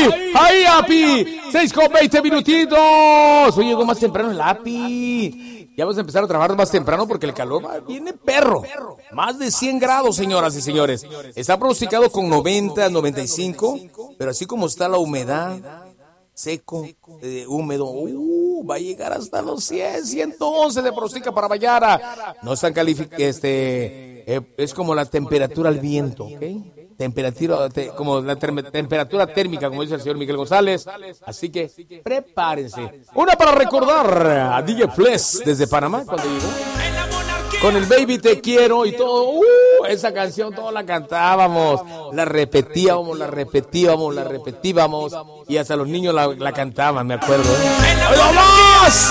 ahí, Api. 6:20 minutitos. Oye, llegó más temprano el Api. Ya vamos a empezar a trabajar más temprano porque el calor viene perro. Más de 100 grados, señoras y señores. Está pronosticado con 90, 95, pero así como está la humedad, seco, húmedo, va a llegar hasta los 100, 111 de pronostica para mañana. No están calificados, es como la temperatura al viento, ¿ok? Como la temperatura térmica, como dice el señor Miguel González. Así que prepárense. Una para recordar a DJ Flex desde Panamá cuando llegó. Con el Baby Te Quiero y todo. Esa canción todos la cantábamos. La repetíamos. Y hasta los niños la cantaban, me acuerdo. ¡Vamos!